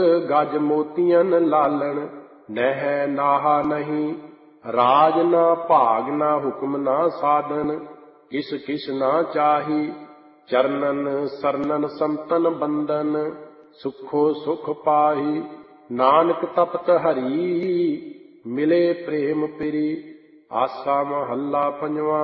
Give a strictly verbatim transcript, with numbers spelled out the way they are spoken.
गज मोतियन लालन, नह नाहा नहीं। राज ना भाग ना हुक्म ना साधन, किस किस ना चाही। चरणन सरनन संतन बंदन, सुखो सुख पाही। नानक तपत हरि, मिले प्रेम पिरी। आसा महला पंजवा।